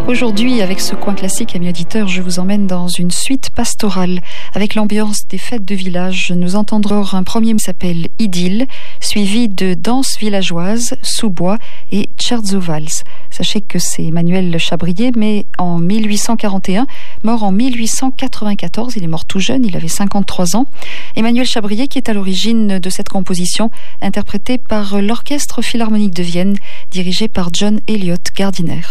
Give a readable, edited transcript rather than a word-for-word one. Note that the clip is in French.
Aujourd'hui, avec ce coin classique, amis auditeurs, je vous emmène dans une suite pastorale. Avec l'ambiance des fêtes de village, nous entendrons un premier qui s'appelle Idylle, suivi de danses villageoises, sous-bois et Scherzowals. Sachez que c'est Emmanuel Chabrier, mais en 1841, mort en 1894, il est mort tout jeune, il avait 53 ans. Emmanuel Chabrier qui est à l'origine de cette composition, interprétée par l'Orchestre Philharmonique de Vienne, dirigé par John Elliott Gardiner.